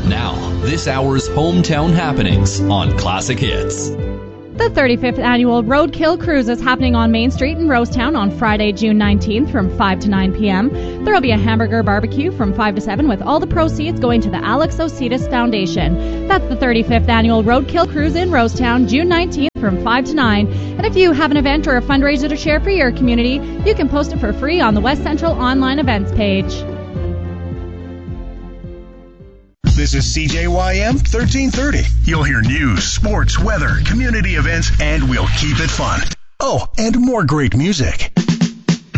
Now, this hour's hometown happenings on Classic Hits. The 35th Annual Roadkill Cruise is happening on Main Street in Rosetown on Friday, June 19th from 5 to 9 p.m. There will be a hamburger barbecue from 5 to 7 with all the proceeds going to the Alex Ositis Foundation. That's the 35th Annual Roadkill Cruise in Rosetown, June 19th from 5 to 9. And if you have an event or a fundraiser to share for your community, you can post it for free on the West Central online events page. This is CJYM 1330. You'll hear news, sports, weather, community events, and we'll keep it fun. Oh, and more great music.